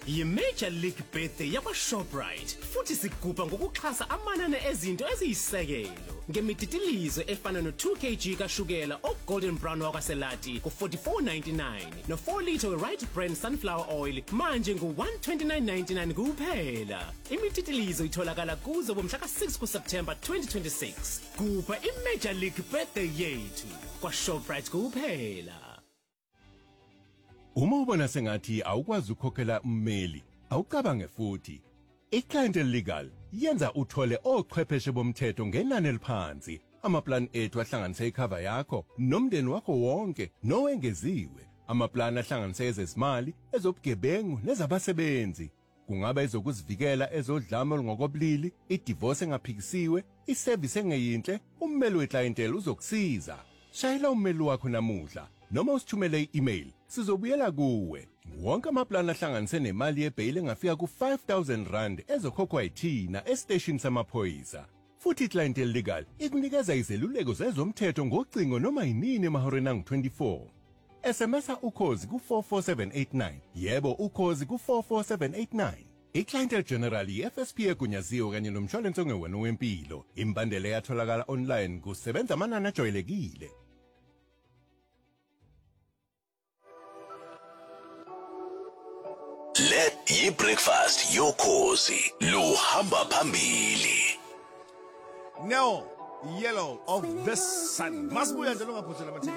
Yi-Major League Birthday yakwa-Shoprite futhi sigubha ngokuxhasa amanani ezinto eziyisekelo ngemititilizo efana no-2 kg kashukela o-golden brown wakwaselati ku-44.99 no-4 litre we-Right Brand sunflower oil manje ngu-129.99 kuphela. Imititilizo itholakala kuzo bomhla ka-6 kuSeptemba 2026. Gubha i-Major League Birthday yethu kwa-Shoprite kuphela. Uma ubona sengathi awukwazi ukukhokhela ummeli, awucabange futhi. I-Clientele Legal yenza uthole ochwepheshe bomthetho ngenani eliphansi. Amaplan ethu ahlanganise icover yakho nomndeni wakho wonke nowengeziwe. Amaplan ahlanganise ezezimali, ezobugebengu nezabasebenzi. Kungaba ezokuzivikela ezodlame olungokobulili, i-divorce engaphikisiwe, i-service engeyinhle, ummeli we-clientele uzokusiza. Shayela ummeli wakho namuhla noma usithumele i-email. Sizobuyela kuwe. Wonke amaplan ahlanganise nemali yebail engafika ku-R5,000 rand ezokhokhwa yithina estation samaphoyisa. Futhi i-Clientele Legal ikunikeza izeluleko zezomthetho ngocingo noma yinini emahoreni angu-24. SMS-a ukhozi ku-44789. Yebo, ukhozi ku-44789. I-Clientele General i-FSP egunyaziwe kanye nomshwalense ongewena wempilo. Imbandela yatholakala online kusebenza amanani ajwayelekile. Let yi-breakfast yokhozi luhamba phambili. No, yellow of the sun. Masibuya njalo ngaphuthela amathini.